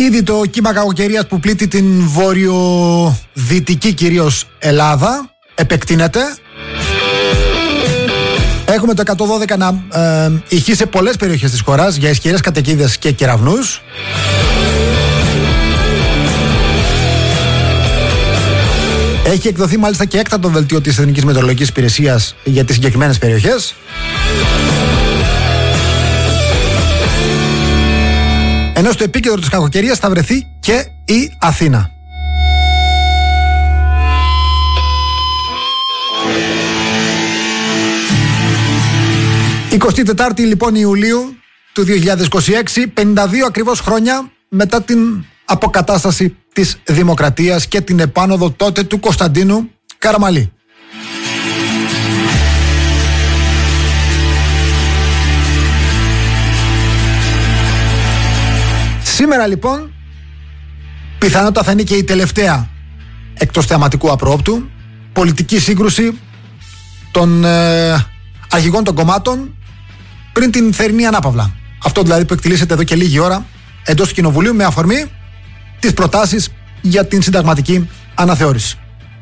Ήδη το κύμα κακοκαιρίας που πλήττει την βορειοδυτική κυρίως Ελλάδα επεκτείνεται. Έχουμε το 112 να ηχεί σε πολλές περιοχές της χώρας για ισχυρές καταιγίδες και κεραυνούς. Έχει εκδοθεί μάλιστα και έκτακτο δελτίο της Εθνικής Μετεωρολογικής Υπηρεσίας για τις συγκεκριμένες περιοχές. Ενώ στο επίκεντρο της κακοκαιρίας θα βρεθεί και η Αθήνα. Η 24η λοιπόν Ιουλίου του 2026, 52 ακριβώς χρόνια μετά την αποκατάσταση της δημοκρατίας και την επάνωδο τότε του Κωνσταντίνου Καραμαλή. Σήμερα λοιπόν πιθανότατα θα είναι και η τελευταία εκτός θεαματικού απρόοπτου πολιτική σύγκρουση των αρχηγών των κομμάτων πριν την θερινή ανάπαυλα. Αυτό δηλαδή που εκτελήσεται εδώ και λίγη ώρα εντός του Κοινοβουλίου με αφορμή τις προτάσεις για την συνταγματική αναθεώρηση.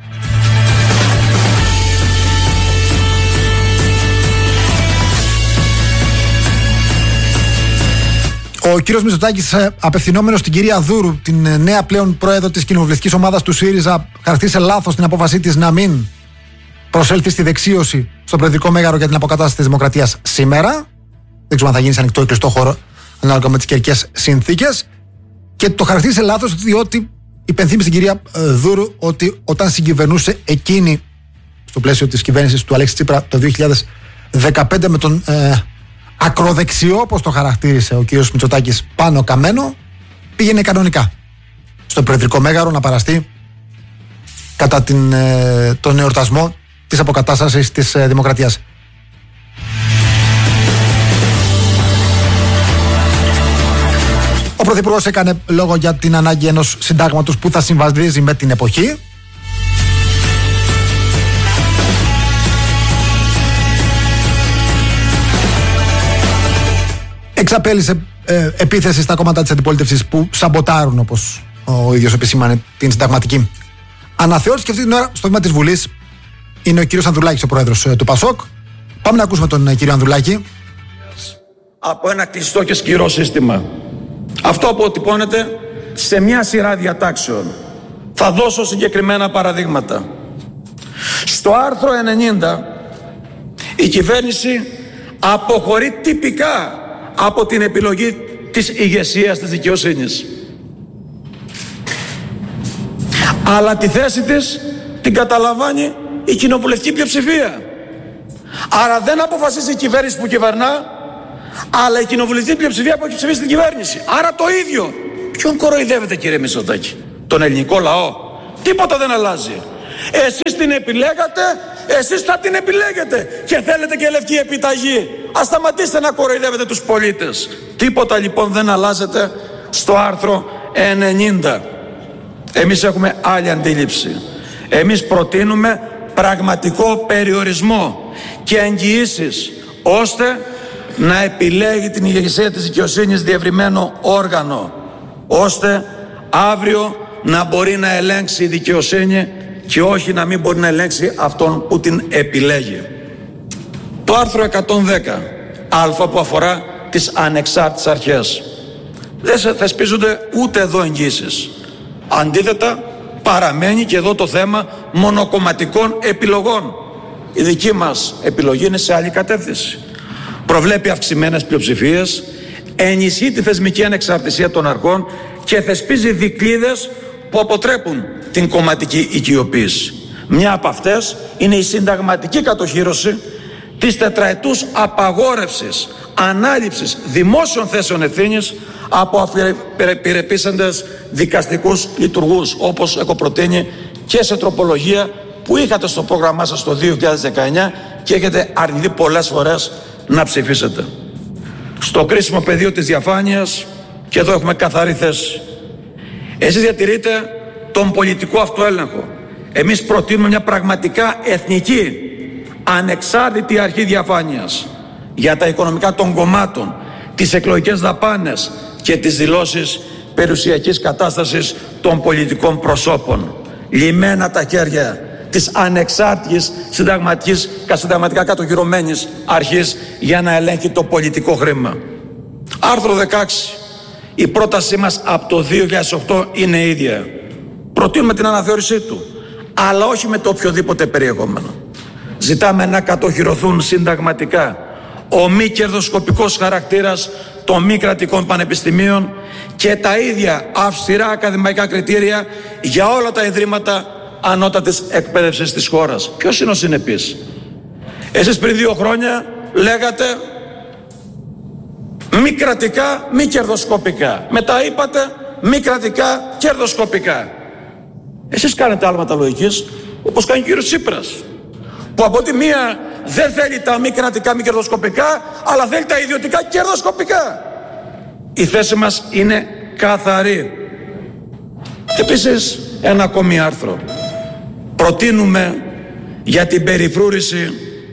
Ο κύριος Μητσοτάκης, απευθυνόμενος στην κυρία Δούρου, την νέα πλέον πρόεδρο της κοινοβουλευτικής ομάδας του ΣΥΡΙΖΑ, χαρακτήρισε λάθος την απόφασή της να μην προσέλθει στη δεξίωση στο προεδρικό μέγαρο για την αποκατάσταση της δημοκρατίας σήμερα. Δεν ξέρω αν θα γίνει σε ανοιχτό ή κλειστό χώρο, ανάλογα με τις καιρικές συνθήκες. Και το χαρακτήρισε λάθος διότι υπενθύμισε στην κυρία Δούρου ότι όταν συγκυβερνούσε εκείνη στο πλαίσιο της κυβέρνησης του Αλέξη Τσίπρα το 2015 με τον ακροδεξιό, όπως το χαρακτήρισε ο κύριος Μητσοτάκης, πάνω καμένο, πήγαινε κανονικά στο προεδρικό μέγαρο να παραστεί κατά τον εορτασμό της αποκατάστασης της δημοκρατίας. Ο Πρωθυπουργός έκανε λόγο για την ανάγκη ενός συντάγματος που θα συμβαδίζει με την εποχή. Εξαπέλυσε επίθεση στα κόμματα της αντιπολίτευσης που σαμποτάρουν, όπως ο ίδιος επισήμανε, την συνταγματική αναθεώρηση. Και αυτή την ώρα στο βήμα της Βουλής είναι ο κύριος Ανδρουλάκης, ο πρόεδρος του ΠΑΣΟΚ. Πάμε να ακούσουμε τον κύριο Ανδρουλάκη. Από ένα κλειστό και σκληρό σύστημα. Αυτό αποτυπώνεται σε μια σειρά διατάξεων. Θα δώσω συγκεκριμένα παραδείγματα. Στο άρθρο 90 η κυβέρνηση αποχωρεί τυπικά από την επιλογή της ηγεσίας της δικαιοσύνης. Αλλά τη θέση της την καταλαμβάνει η κοινοβουλευτική πλειοψηφία. Άρα δεν αποφασίζει η κυβέρνηση που κυβερνά, αλλά η κοινοβουλευτική πλειοψηφία που έχει ψηφίσει την κυβέρνηση. Άρα το ίδιο. Ποιον κοροϊδεύετε, κύριε Μητσοτάκη? Τον ελληνικό λαό? Τίποτα δεν αλλάζει. Εσείς την επιλέγατε, εσείς θα την επιλέγετε και θέλετε και λευκή επιταγή. Ας σταματήσετε να κοροϊδεύετε τους πολίτες. Τίποτα λοιπόν δεν αλλάζεται στο άρθρο 90. Εμείς έχουμε άλλη αντίληψη. Εμείς προτείνουμε πραγματικό περιορισμό και εγγυήσεις ώστε να επιλέγει την ηγεσία της δικαιοσύνης διευρυμένο όργανο, ώστε αύριο να μπορεί να ελέγξει η δικαιοσύνη και όχι να μην μπορεί να ελέγξει αυτόν που την επιλέγει. Το άρθρο 110α που αφορά τις ανεξάρτητες αρχές. Δεν θεσπίζονται ούτε εδώ εγγύσεις. Αντίθετα παραμένει και εδώ το θέμα μονοκομματικών επιλογών. Η δική μας επιλογή είναι σε άλλη κατεύθυνση. Προβλέπει αυξημένες πλειοψηφίες, ενισχύει τη θεσμική ανεξαρτησία των αρχών και θεσπίζει δικλείδες που αποτρέπουν την κομματική οικειοποίηση. Μια από αυτές είναι η συνταγματική κατοχύρωση της τετραετούς απαγόρευσης ανάληψης δημόσιων θέσεων ευθύνης από αφιερεπίσαντες δικαστικούς λειτουργούς, όπως έχω προτείνει και σε τροπολογία που είχατε στο πρόγραμμά σας το 2019 και έχετε αρνηθεί πολλές φορές να ψηφίσετε. Στο κρίσιμο πεδίο της διαφάνειας, και εδώ έχουμε καθαρή θέση, εσείς διατηρείτε τον πολιτικό αυτοέλεγχο. Εμείς προτείνουμε μια πραγματικά εθνική, ανεξάρτητη αρχή διαφάνειας για τα οικονομικά των κομμάτων, τις εκλογικές δαπάνες και τις δηλώσεις περιουσιακής κατάστασης των πολιτικών προσώπων. Λυμμένα τα χέρια της ανεξάρτητης συνταγματικά κατοχυρωμένης αρχής για να ελέγχει το πολιτικό χρήμα. Άρθρο 16. Η πρότασή μας από το 2008 είναι ίδια. Προτείνουμε την αναθεώρησή του, αλλά όχι με το οποιοδήποτε περιεχόμενο. Ζητάμε να κατοχυρωθούν συνταγματικά ο μη κερδοσκοπικός χαρακτήρας των μη κρατικών πανεπιστημίων και τα ίδια αυστηρά ακαδημαϊκά κριτήρια για όλα τα ιδρύματα ανώτατης εκπαίδευσης της χώρας. Ποιος είναι ο συνεπής? Εσείς πριν 2 χρόνια λέγατε μη κρατικά, μη κερδοσκοπικά. Μετά είπατε μη κρατικά, κερδοσκοπικά. Εσείς κάνετε άλματα λογικής, όπως κάνει ο κύριος Τσίπρας, που από τη μία δεν θέλει τα μη κρατικά, μη κερδοσκοπικά, αλλά θέλει τα ιδιωτικά κερδοσκοπικά. Η θέση μας είναι καθαρή. Επίσης, ένα ακόμη άρθρο. Προτείνουμε για την περιφρούρηση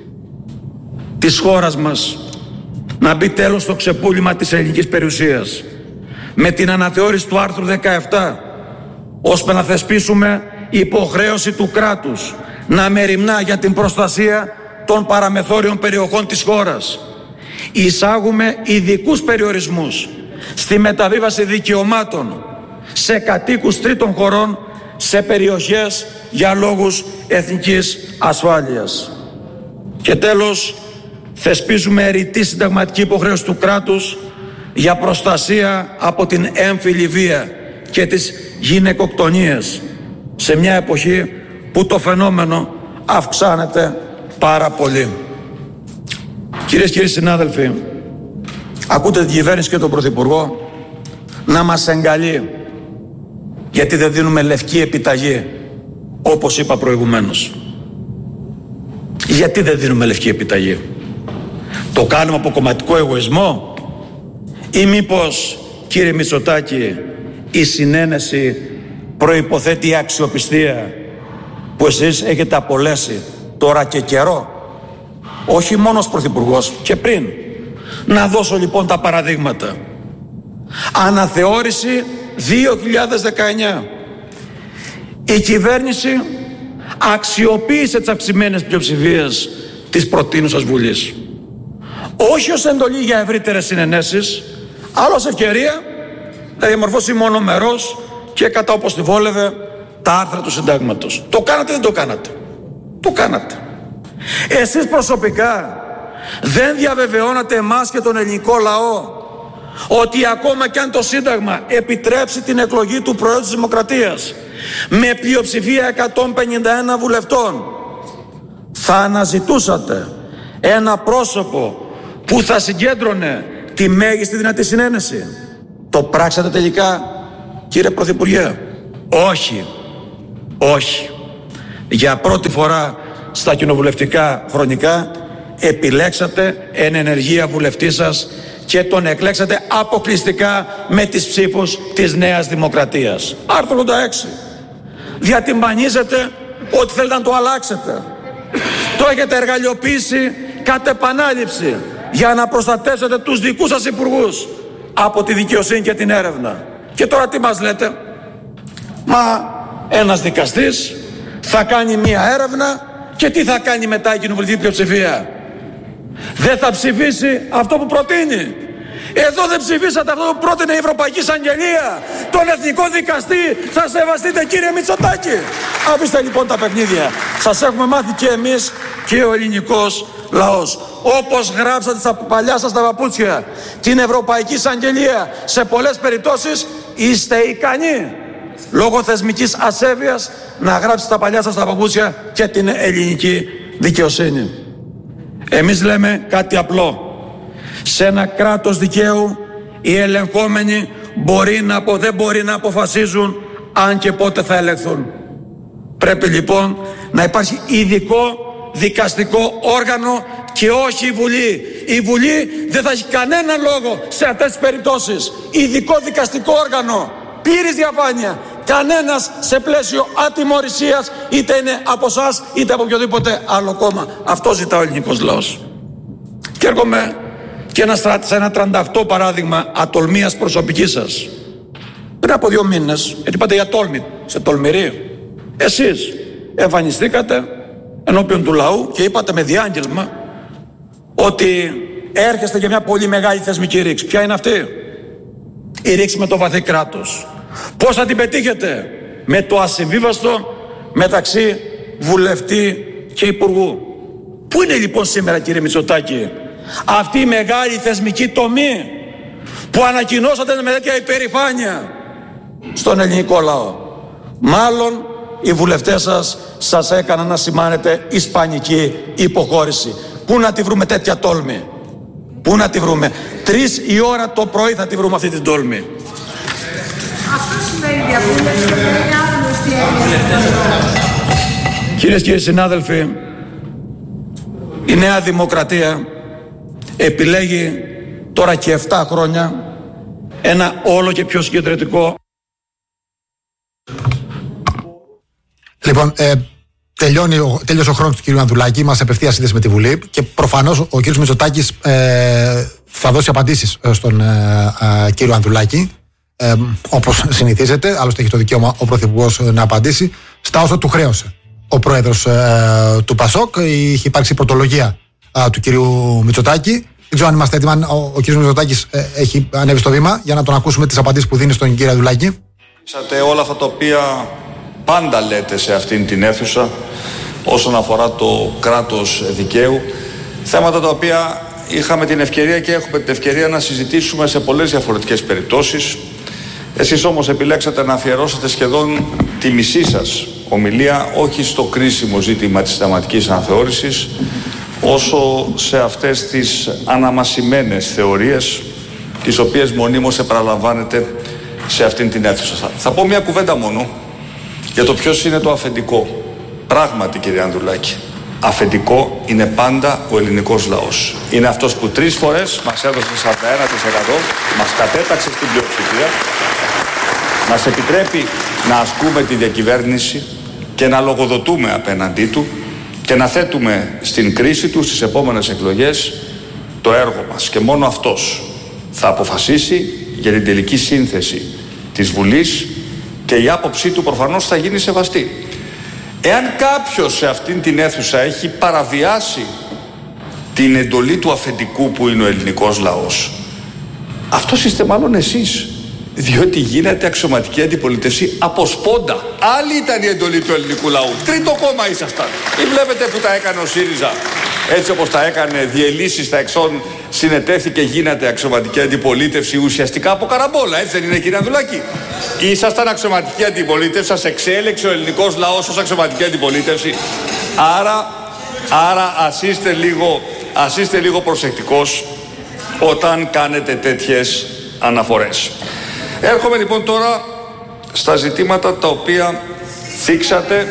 της χώρας μας να μπει τέλος στο ξεπούλημα της ελληνικής περιουσίας με την αναθεώρηση του άρθρου 17, ώστε να θεσπίσουμε υποχρέωση του κράτους να μεριμνά για την προστασία των παραμεθόριων περιοχών της χώρας. Εισάγουμε ειδικούς περιορισμούς στη μεταβίβαση δικαιωμάτων σε κατοίκους τρίτων χωρών σε περιοχές για λόγους εθνικής ασφάλειας. Και τέλος, θεσπίζουμε ρητή συνταγματική υποχρέωση του κράτους για προστασία από την έμφυλη βία και τις γυναικοκτονίες σε μια εποχή που το φαινόμενο αυξάνεται πάρα πολύ. Κυρίες και κύριοι συνάδελφοι, ακούτε την κυβέρνηση και τον Πρωθυπουργό να μας εγκαλεί γιατί δεν δίνουμε λευκή επιταγή, όπως είπα προηγουμένως. Γιατί δεν δίνουμε λευκή επιταγή? Το κάνουμε από κομματικό εγωισμό ή μήπως, κύριε Μητσοτάκη, η συνένεση προϋποθέτει η αξιοπιστία που εσείς έχετε απολέσει τώρα και καιρό, όχι μόνο ως Πρωθυπουργός και πριν? Να δώσω λοιπόν τα παραδείγματα. Αναθεώρηση 2019. Η κυβέρνηση αξιοποίησε τις αυξημένες πλειοψηφίες της προτείνουσας Βουλής. Όχι ως εντολή για ευρύτερες συνενέσεις, αλλά ως ευκαιρία να διαμορφώσει μονομερώς και κατά όπως τη βόλευε τα άρθρα του συντάγματος. Το κάνατε, δεν το κάνατε? Το κάνατε. Εσείς προσωπικά δεν διαβεβαιώνατε εμάς και τον ελληνικό λαό ότι ακόμα κι αν το Σύνταγμα επιτρέψει την εκλογή του Προέδρου της Δημοκρατίας με πλειοψηφία 151 βουλευτών, θα αναζητούσατε ένα πρόσωπο που θα συγκέντρωνε τη μέγιστη δυνατή συνένεση? Το πράξατε τελικά, κύριε Πρωθυπουργέ? Όχι. Όχι. Για πρώτη φορά στα κοινοβουλευτικά χρονικά επιλέξατε εν ενεργεία βουλευτή σας και τον εκλέξατε αποκλειστικά με τις ψήφους της Νέας Δημοκρατίας. Άρθρο 86. Διατυμπανίζετε ότι θέλετε να το αλλάξετε. Το έχετε εργαλειοποιήσει κατ' επανάληψη για να προστατεύσετε τους δικούς σας υπουργούς από τη δικαιοσύνη και την έρευνα. Και τώρα τι μας λέτε? Μα ένας δικαστής θα κάνει μία έρευνα και τι θα κάνει μετά η κοινοβουλευτική πλειοψηφία? Δεν θα ψηφίσει αυτό που προτείνει? Εδώ δεν ψηφίσατε αυτό που πρότεινε η Ευρωπαϊκή Εισαγγελία, τον Εθνικό Δικαστή. Θα σεβαστείτε, κύριε Μητσοτάκη? Αφήστε λοιπόν τα παιχνίδια. Σας έχουμε μάθει και εμείς και ο ελληνικός λαός. Όπως γράψατε στα παλιά σας τα παπούτσια την Ευρωπαϊκή Εισαγγελία, σε πολλές περιπτώσεις είστε ικανοί λόγω θεσμικής ασέβειας να γράψετε στα παλιά σας τα παπούτσια και την ελληνική δικαιοσύνη. Εμείς λέμε κάτι απλό. Σε ένα κράτος δικαίου οι ελεγχόμενοι δεν μπορεί να αποφασίζουν αν και πότε θα ελεγχθούν. Πρέπει λοιπόν να υπάρχει ειδικό δικαστικό όργανο και όχι η Βουλή. Η Βουλή δεν θα έχει κανένα λόγο σε αυτές τις περιπτώσεις. Ειδικό δικαστικό όργανο, πλήρης διαφάνεια. Κανένας σε πλαίσιο ατιμωρησίας, είτε είναι από εσάς είτε από οποιοδήποτε άλλο κόμμα. Αυτό ζητά ο ελληνικός λαός. Και έρχομαι και σε ένα 38 παράδειγμα ατολμίας προσωπικής σας. πριν από 2 μήνες, γιατί είπατε για τόλμη, σε τολμηρή, εσείς εμφανιστήκατε ενώπιον του λαού και είπατε με διάγγελμα ότι έρχεστε για μια πολύ μεγάλη θεσμική ρήξη. Ποια είναι αυτή? Η ρήξη με το βαθύ κράτος. Πώς θα την πετύχετε? Με το ασυμβίβαστο μεταξύ βουλευτή και υπουργού. Πού είναι λοιπόν σήμερα, κύριε Μητσοτάκη, αυτή η μεγάλη θεσμική τομή που ανακοινώσατε με τέτοια υπερηφάνεια στον ελληνικό λαό? Μάλλον οι βουλευτές σας έκαναν να σημάνετε ισπανική υποχώρηση. Πού να τη βρούμε τέτοια τόλμη? Πού να τη βρούμε? 3 η ώρα το πρωί θα τη βρούμε αυτή την τόλμη. Αυτό σημαίνει διαβούλευση και δεν είναι άγνωστη έννοια. Κυρίες και κύριοι συνάδελφοι, η Νέα Δημοκρατία επιλέγει τώρα και 7 χρόνια ένα όλο και πιο συγκεντρωτικό. Λοιπόν, τέλειωσε ο χρόνος του κ. Ανδρουλάκη, μας απευθεία σύνδεση με τη Βουλή και προφανώς ο κ. Μητσοτάκης θα δώσει απαντήσεις στον κ. Ανδρουλάκη, όπως συνηθίζεται. Άλλωστε έχει το δικαίωμα ο Πρωθυπουργός να απαντήσει στα όσα του χρέωσε ο πρόεδρος του ΠΑΣΟΚ. Είχε υπάρξει πρωτολογία του κ. Μητσοτάκη. Δεν ξέρω αν είμαστε έτοιμοι, ο κ. Μητσοτάκης έχει ανέβει στο βήμα για να τον ακούσουμε τις απαντήσεις που δίνει στον κ. Ανδρουλάκη. Όλα αυτά τα οποία πάντα λέτε σε αυτήν την αίθουσα όσον αφορά το κράτος δικαίου, θέματα τα οποία είχαμε την ευκαιρία και έχουμε την ευκαιρία να συζητήσουμε σε πολλές διαφορετικές περιπτώσεις. Εσείς όμως επιλέξατε να αφιερώσετε σχεδόν τη μισή σας ομιλία όχι στο κρίσιμο ζήτημα της συνταγματικής αναθεώρησης, όσο σε αυτές τις αναμασιμένες θεωρίες τις οποίες μονίμως επαναλαμβάνετε σε αυτήν την αίθουσα. Θα πω μια κουβέντα μόνο για το ποιος είναι το αφεντικό. Πράγματι, κύριε Ανδρουλάκη, αφεντικό είναι πάντα ο ελληνικός λαός. Είναι αυτός που 3 φορές μας έδωσε 41%, μας κατέταξε στην πλειοψηφία, μας επιτρέπει να ασκούμε τη διακυβέρνηση και να λογοδοτούμε απέναντί του και να θέτουμε στην κρίση του στις επόμενες εκλογές το έργο μας. Και μόνο αυτός θα αποφασίσει για την τελική σύνθεση της Βουλής και η άποψή του προφανώς θα γίνει σεβαστή. Εάν κάποιος σε αυτήν την αίθουσα έχει παραβιάσει την εντολή του αφεντικού που είναι ο ελληνικός λαός, αυτός είστε μάλλον εσείς, διότι γίνεται αξιωματική αντιπολίτευση από σπόντα. Άλλη ήταν η εντολή του ελληνικού λαού. Τρίτο κόμμα ήσασταν. Ή βλέπετε που τα έκανε ο ΣΥΡΙΖΑ, έτσι όπως τα έκανε, διελύσεις στα εξών, συνετέθηκε, γίνεται αξιωματική αντιπολίτευση ουσιαστικά από καραμπόλα. Έτσι δεν είναι, κύριε Ανδρουλάκη? Ήσασταν αξιωματική αντιπολίτευση, σας εξέλεξε ο ελληνικός λαός ως αξιωματική αντιπολίτευση. Άρα ας είστε λίγο προσεκτικός όταν κάνετε τέτοιες αναφορές. Έρχομαι λοιπόν τώρα στα ζητήματα τα οποία θίξατε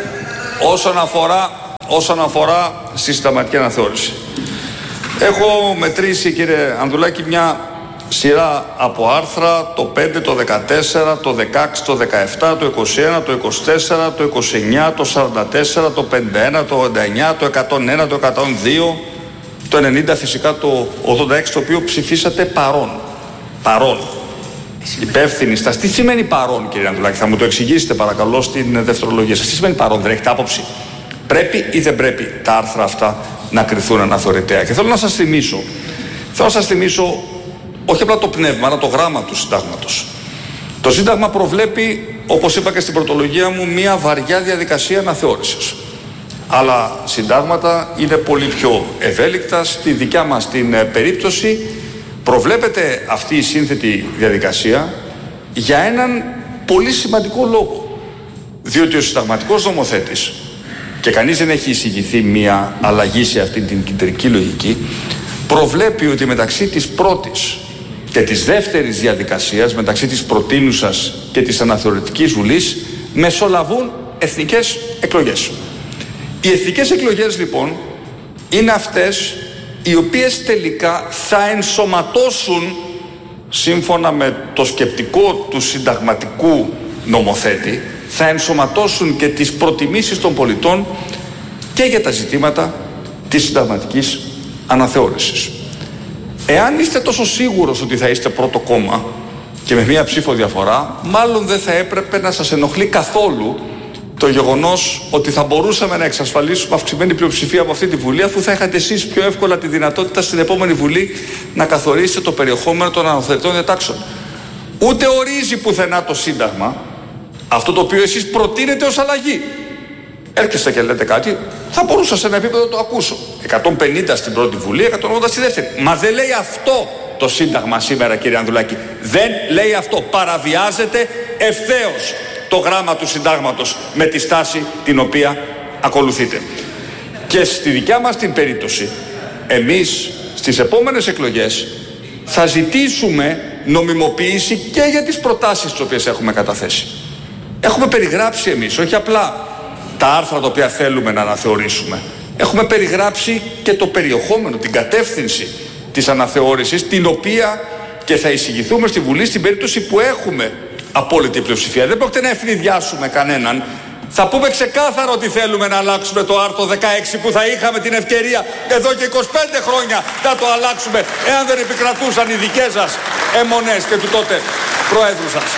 όσον αφορά στη συνταγματική αναθεώρηση. Έχω μετρήσει, κύριε Ανδρουλάκη, μια σειρά από άρθρα, το 5, το 14, το 16, το 17, το 21, το 24, το 29, το 44, το 51, το 89, το 101, το 102, το 90, φυσικά το 86, το οποίο ψηφίσατε παρόν. Υπεύθυνοι σας. Τι σημαίνει παρόν, κύριε Ανδρουλάκη? Θα μου το εξηγήσετε παρακαλώ στην δευτερολογία σας. Τι σημαίνει παρόν? Δεν έχετε άποψη? Πρέπει ή δεν πρέπει τα άρθρα αυτά να κριθούν αναθεωρητέα? Και θέλω να σας θυμίσω όχι απλά το πνεύμα, αλλά το γράμμα του συντάγματος. Το Σύνταγμα προβλέπει, όπως είπα και στην πρωτολογία μου, μια βαριά διαδικασία αναθεώρησης. Αλλά συντάγματα είναι πολύ πιο ευέλικτα. Στη δικιά μας την περίπτωση προβλέπεται αυτή η σύνθετη διαδικασία για έναν πολύ σημαντικό λόγο. Διότι ο συνταγματικός νομοθέτης, και κανείς δεν έχει εισηγηθεί μια αλλαγή σε αυτή την κεντρική λογική, προβλέπει ότι μεταξύ της πρώτης και της δεύτερης διαδικασίας, μεταξύ της προτείνουσας και της αναθεωρητικής βουλής, μεσολαβούν εθνικές εκλογές. Οι εθνικές εκλογές λοιπόν είναι αυτές οι οποίες τελικά θα ενσωματώσουν, σύμφωνα με το σκεπτικό του συνταγματικού νομοθέτη, θα ενσωματώσουν και τις προτιμήσεις των πολιτών και για τα ζητήματα της συνταγματικής αναθεώρησης. Εάν είστε τόσο σίγουρος ότι θα είστε πρώτο κόμμα και με μία ψήφο διαφορά, μάλλον δεν θα έπρεπε να σας ενοχλεί καθόλου το γεγονός ότι θα μπορούσαμε να εξασφαλίσουμε αυξημένη πλειοψηφία από αυτή τη Βουλή, αφού θα είχατε εσείς πιο εύκολα τη δυνατότητα στην επόμενη Βουλή να καθορίσετε το περιεχόμενο των αναθεωρητών διατάξεων. Ούτε ορίζει πουθενά το Σύνταγμα αυτό το οποίο εσείς προτείνετε ως αλλαγή. Έρχεστε και λέτε κάτι, θα μπορούσα σε ένα επίπεδο να το ακούσω. 150 στην πρώτη Βουλή, 180 στη δεύτερη. Μα δεν λέει αυτό το Σύνταγμα σήμερα, κύριε Ανδρουλάκη. Δεν λέει αυτό. Παραβιάζεται ευθέως το γράμμα του Συντάγματος με τη στάση την οποία ακολουθείτε. Και στη δικιά μας την περίπτωση, εμείς στις επόμενες εκλογές θα ζητήσουμε νομιμοποίηση και για τις προτάσεις τις οποίες έχουμε καταθέσει. Έχουμε περιγράψει εμείς, όχι απλά τα άρθρα τα οποία θέλουμε να αναθεωρήσουμε. Έχουμε περιγράψει και το περιεχόμενο, την κατεύθυνση της αναθεώρησης, την οποία και θα εισηγηθούμε στη Βουλή στην περίπτωση που έχουμε απόλυτη πλειοψηφία. Δεν πρόκειται να ευνηδιάσουμε κανέναν. Θα πούμε ξεκάθαρα ότι θέλουμε να αλλάξουμε το άρθρο 16 που θα είχαμε την ευκαιρία εδώ και 25 χρόνια να το αλλάξουμε, εάν δεν επικρατούσαν οι δικές σας αιμονές και του τότε Προέδρου σας.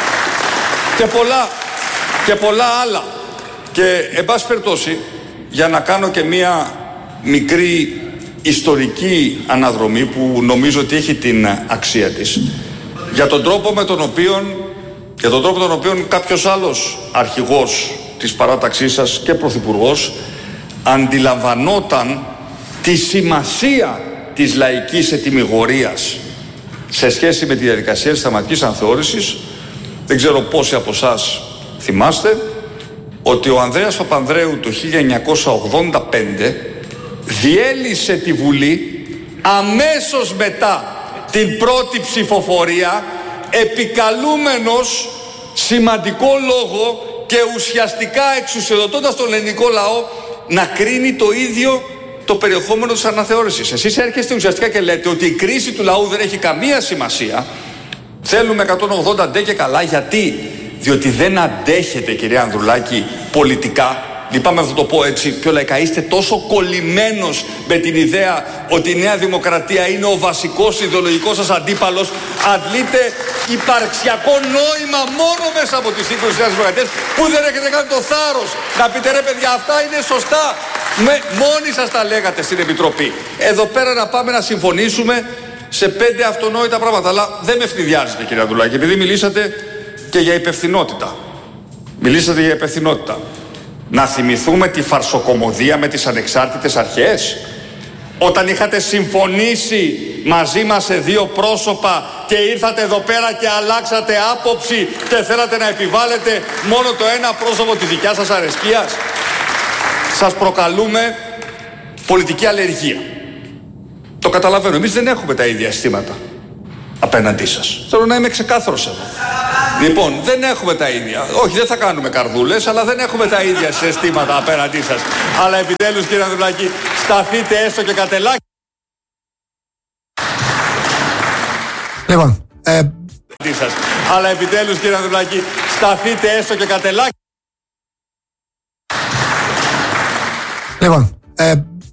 Και πολλά άλλα. Και εν πάση περιπτώσει, για να κάνω και μία μικρή ιστορική αναδρομή που νομίζω ότι έχει την αξία της, για τον τρόπο με τον οποίο κάποιος άλλος αρχηγός της παράταξής σας και πρωθυπουργός αντιλαμβανόταν τη σημασία της λαϊκής ετυμηγορίας σε σχέση με τη διαδικασία της θεματικής αναθεώρησης. Δεν ξέρω πόσοι από εσάς θυμάστε ότι ο Ανδρέας Παπανδρέου το 1985 διέλυσε τη Βουλή αμέσως μετά την πρώτη ψηφοφορία, επικαλούμενος σημαντικό λόγο και ουσιαστικά εξουσιοδοτώντας τον ελληνικό λαό να κρίνει το ίδιο το περιεχόμενο της αναθεώρησης. Εσείς έρχεστε ουσιαστικά και λέτε ότι η κρίση του λαού δεν έχει καμία σημασία. Θέλουμε 180 ντε και καλά. Γιατί? Διότι δεν αντέχετε, κυρία Ανδρουλάκη, πολιτικά. Λυπάμαι να το πω έτσι πιο λαϊκά. Είστε τόσο κολλημένος με την ιδέα ότι η Νέα Δημοκρατία είναι ο βασικός ιδεολογικός σας αντίπαλος. Αντλείτε υπαρξιακό νόημα μόνο μέσα από τις σύγκρουσεις της Νέας Δημοκρατίας, που δεν έχετε κάνει το θάρρος να πείτε ρε παιδιά, αυτά είναι σωστά. Μόνοι σας τα λέγατε στην Επιτροπή. Εδώ πέρα να πάμε να συμφωνήσουμε σε 5 αυτονόητα πράγματα. Αλλά δεν με ευνηδιάζετε, κύριε Ανδρουλάκη, επειδή μιλήσατε και για υπευθυνότητα. Να θυμηθούμε τη φαρσοκομωδία με τις ανεξάρτητες αρχές, όταν είχατε συμφωνήσει μαζί μας σε 2 πρόσωπα και ήρθατε εδώ πέρα και αλλάξατε άποψη και θέλατε να επιβάλλετε μόνο το ένα πρόσωπο της δικιάς σας αρεσκίας. Σας προκαλούμε πολιτική αλλεργία. Το καταλαβαίνω, εμείς δεν έχουμε τα ίδια αισθήματα απέναντί σας. Θέλω να είμαι ξεκάθαρος εδώ. Λοιπόν, δεν έχουμε τα ίδια. Όχι, δεν θα κάνουμε καρδούλες, αλλά δεν έχουμε τα ίδια αισθήματα απέναντί σας. Αλλά επιτέλους, κύριε Ανδρουλάκη, σταθείτε έστω και κατελάκι. Λοιπόν, Αλλά επιτέλους, κύριε Ανδρουλάκη, σταθείτε έστω και κατελάκι. Λοιπόν,